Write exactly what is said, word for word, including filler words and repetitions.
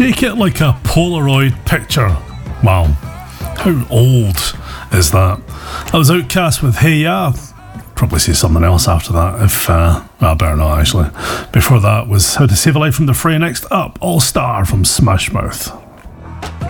Shake It Like a Polaroid Picture. Wow, how old is that? I was Outcast with Hey Ya. Probably say something else after that if uh, well, I better not actually. Before that was How to Save a Life from the Fray. Next up, All Star from Smash Mouth.